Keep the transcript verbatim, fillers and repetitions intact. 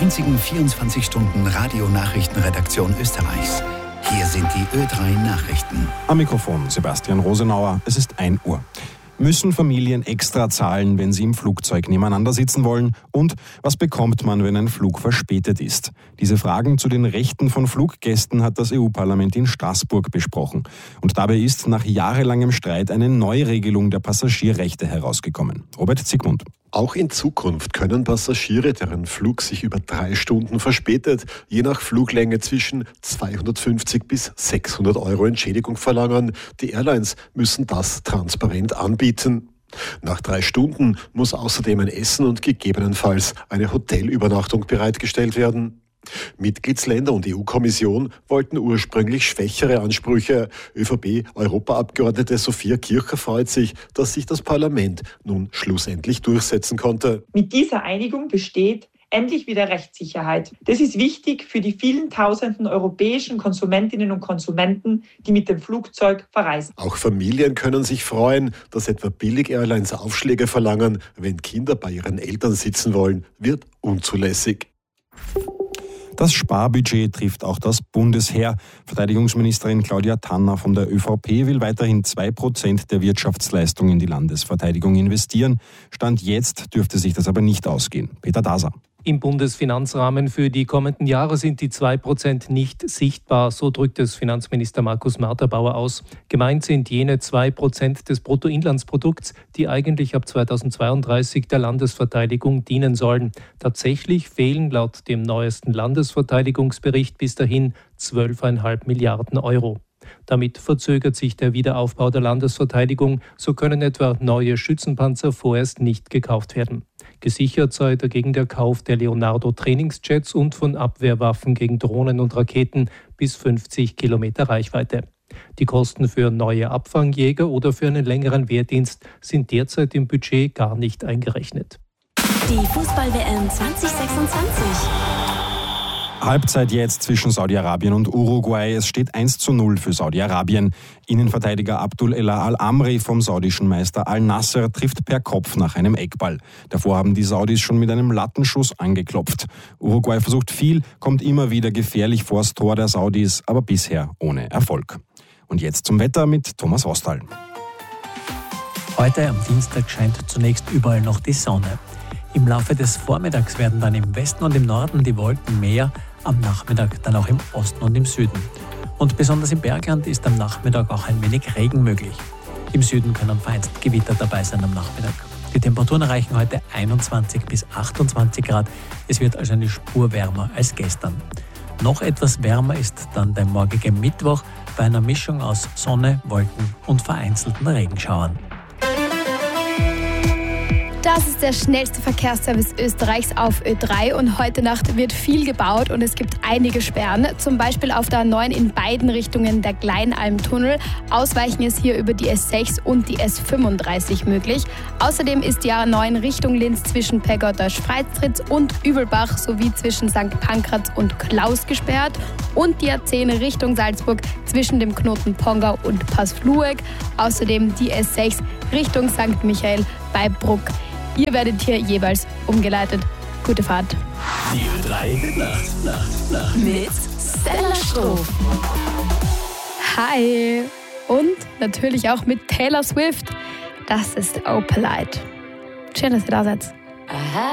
einzigen vierundzwanzig Stunden Radionachrichtenredaktion Österreichs. Hier sind die Ö drei Nachrichten. Am Mikrofon Sebastian Rosenauer. Es ist ein Uhr. Müssen Familien extra zahlen, wenn sie im Flugzeug nebeneinander sitzen wollen? Und was bekommt man, wenn ein Flug verspätet ist? Diese Fragen zu den Rechten von Fluggästen hat das E U-Parlament in Straßburg besprochen. Und dabei ist nach jahrelangem Streit eine Neuregelung der Passagierrechte herausgekommen. Robert Zygmunt. Auch in Zukunft können Passagiere, deren Flug sich über drei Stunden verspätet, je nach Fluglänge zwischen zweihundertfünfzig bis sechshundert Euro Entschädigung verlangen. Die Airlines müssen das transparent anbieten. Nach drei Stunden muss außerdem ein Essen und gegebenenfalls eine Hotelübernachtung bereitgestellt werden. Mitgliedsländer und E U-Kommission wollten ursprünglich schwächere Ansprüche. ÖVP-Europaabgeordnete Sophia Kircher freut sich, dass sich das Parlament nun schlussendlich durchsetzen konnte. Mit dieser Einigung besteht endlich wieder Rechtssicherheit. Das ist wichtig für die vielen tausenden europäischen Konsumentinnen und Konsumenten, die mit dem Flugzeug verreisen. Auch Familien können sich freuen, dass etwa Billig-Airlines Aufschläge verlangen, wenn Kinder bei ihren Eltern sitzen wollen, wird unzulässig. Das Sparbudget trifft auch das Bundesheer. Verteidigungsministerin Claudia Tanner von der ÖVP will weiterhin zwei Prozent der Wirtschaftsleistung in die Landesverteidigung investieren. Stand jetzt dürfte sich das aber nicht ausgehen. Peter Daser. Im Bundesfinanzrahmen für die kommenden Jahre sind die zwei Prozent nicht sichtbar, so drückt es Finanzminister Markus Marterbauer aus. Gemeint sind jene zwei Prozent des Bruttoinlandsprodukts, die eigentlich ab zweitausendzweiunddreißig der Landesverteidigung dienen sollen. Tatsächlich fehlen laut dem neuesten Landesverteidigungsbericht bis dahin zwölf Komma fünf Milliarden Euro. Damit verzögert sich der Wiederaufbau der Landesverteidigung, so können etwa neue Schützenpanzer vorerst nicht gekauft werden. Gesichert sei dagegen der Kauf der Leonardo-Trainingsjets und von Abwehrwaffen gegen Drohnen und Raketen bis fünfzig Kilometer Reichweite. Die Kosten für neue Abfangjäger oder für einen längeren Wehrdienst sind derzeit im Budget gar nicht eingerechnet. Die Fußball-W M zwanzig sechsundzwanzig. Halbzeit jetzt zwischen Saudi-Arabien und Uruguay. Es steht eins zu null für Saudi-Arabien. Innenverteidiger Abdul Elah Al-Amri vom saudischen Meister Al-Nasser trifft per Kopf nach einem Eckball. Davor haben die Saudis schon mit einem Lattenschuss angeklopft. Uruguay versucht viel, kommt immer wieder gefährlich vors Tor der Saudis, aber bisher ohne Erfolg. Und jetzt zum Wetter mit Thomas Rostal. Heute am Dienstag scheint zunächst überall noch die Sonne. Im Laufe des Vormittags werden dann im Westen und im Norden die Wolken mehr, am Nachmittag dann auch im Osten und im Süden. Und besonders im Bergland ist am Nachmittag auch ein wenig Regen möglich. Im Süden können vereinzelt Gewitter dabei sein am Nachmittag. Die Temperaturen erreichen heute einundzwanzig bis achtundzwanzig Grad. Es wird also eine Spur wärmer als gestern. Noch etwas wärmer ist dann der morgige Mittwoch bei einer Mischung aus Sonne, Wolken und vereinzelten Regenschauern. Das ist der schnellste Verkehrsservice Österreichs auf Ö drei und heute Nacht wird viel gebaut und es gibt einige Sperren. Zum Beispiel auf der A neun in beiden Richtungen der Kleinalmtunnel. Ausweichen ist hier über die S sechs und die S fünfunddreißig möglich. Außerdem ist die A neun Richtung Linz zwischen Pegottersch-Freitritz und Übelbach sowie zwischen Sankt Pankraz und Klaus gesperrt. Und die A zehn Richtung Salzburg zwischen dem Knoten Pongau und Passflueck. Außerdem die S sechs Richtung Sankt Michael bei Bruck. Ihr werdet hier jeweils umgeleitet. Gute Fahrt. Die Ö drei Nacht, Nacht, Nacht. Mit Stella Stroh. Hi. Und natürlich auch mit Taylor Swift. Das ist Oh Polite. Schön, dass ihr da seid. Aha.